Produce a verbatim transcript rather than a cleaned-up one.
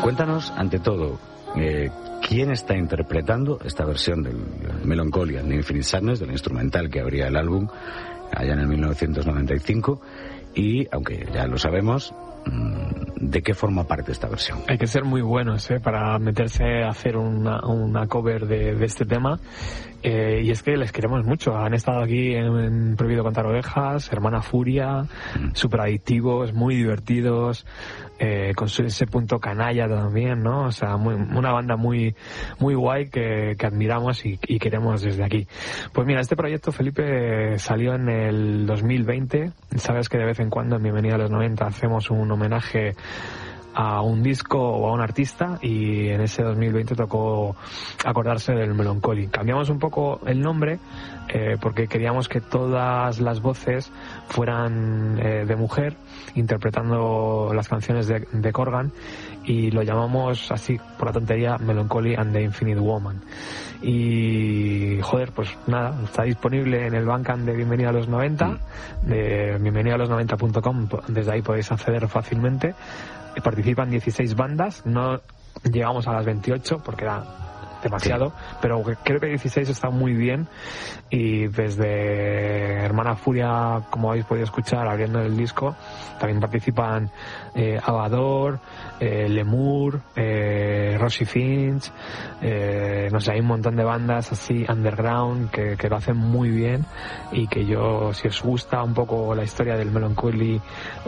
Cuéntanos, ante todo, eh, ¿quién está interpretando esta versión del Melancholy and the Infinite Sadness, del instrumental que abría el álbum allá en el mil novecientos noventa y cinco? Y, aunque ya lo sabemos, ¿de qué forma parte esta versión? Hay que ser muy buenos ¿eh? para meterse a hacer una, una cover de, de este tema. Eh, y es que les queremos mucho. Han estado aquí en, en Prohibido Contar Ovejas, Hermana Furia, mm. súper adictivos, muy divertidos, eh, con su, ese punto canalla también, ¿no? O sea, muy, una banda muy muy guay que, que admiramos y, y queremos desde aquí. Pues mira, este proyecto, Felipe, salió en el dos mil veinte. Sabes que de vez en cuando en Bienvenida a los noventa hacemos un homenaje a un disco o a un artista, y en ese dos mil veinte tocó acordarse del Melancholy. Cambiamos un poco el nombre eh, porque queríamos que todas las voces fueran eh, de mujer interpretando las canciones de, de Corgan, y lo llamamos así por la tontería Melancholy and the Infinite Woman. Y joder, pues nada, está disponible en el Bandcamp de Bienvenida a los noventa, de bienvenida a los noventa punto com. Desde ahí podéis acceder fácilmente. Participan dieciséis bandas, no llegamos a las veintiocho porque era demasiado, sí. Pero creo que dieciséis está muy bien, y desde Hermana Furia, como habéis podido escuchar abriendo el disco, también participan eh, Abador, eh, Lemur, eh, Rosie Finch, eh, no sé, hay un montón de bandas así underground que, que lo hacen muy bien, y que yo, si os gusta un poco la historia del Melancholy